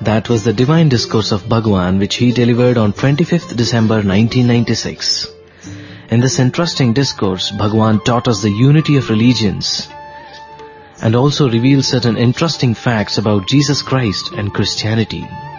That was the Divine Discourse of Bhagwan, which he delivered on 25th December 1996. In this interesting discourse, Bhagwan taught us the unity of religions and also revealed certain interesting facts about Jesus Christ and Christianity.